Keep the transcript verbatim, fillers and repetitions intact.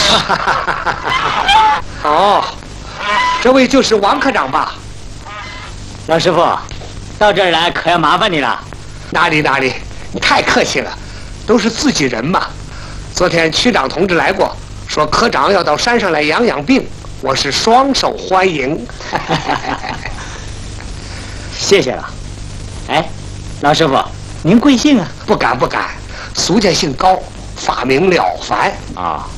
哦，这位就是王科长吧？ 老师傅，到这儿来可要麻烦你了。 哪里哪里，你太客气了，都是自己人嘛。昨天区长同志来过，说科长要到山上来养养病，我是双手欢迎。 谢谢了。哎，老师傅，您贵姓啊？ 不敢不敢，俗家姓高，法名了凡。 啊。